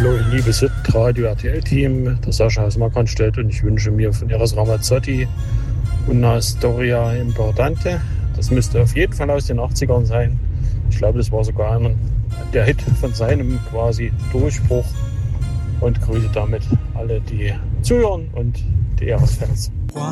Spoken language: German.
Hallo, liebes Radio RTL-Team, der Sascha aus Markranstädt, und ich wünsche mir von Eros Ramazzotti Una Storia Importante. Das müsste auf jeden Fall aus den 80ern sein. Ich glaube, das war sogar der Hit von seinem quasi Durchbruch, und grüße damit alle, die zuhören, und die Eros-Fans.